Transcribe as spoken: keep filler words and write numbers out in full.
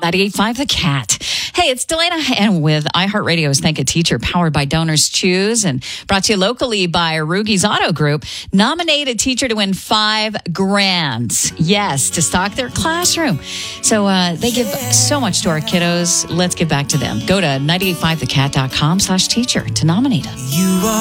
ninety-eight point five The Cat. Hey, it's Delana, and with iHeartRadio's Thank a Teacher, powered by Donors Choose and brought to you locally by Rugi's Auto Group. Nominate a teacher to win five grand. Yes, to stock their classroom. So uh, they give so much to our kiddos. Let's give back to them. Go to ninety-eight point five the cat dot com slash teacher to nominate them.